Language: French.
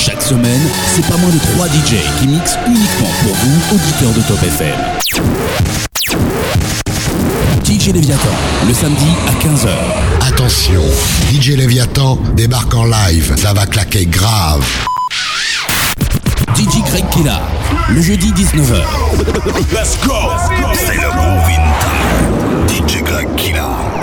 Chaque semaine, c'est pas moins de 3 DJ qui mixent uniquement pour vous, auditeurs de Top FM. DJ Léviathan, le samedi à 15h. Attention, DJ Léviathan débarque en live, ça va claquer grave. DJ Greg Killa, le jeudi 19h. Let's go. C'est le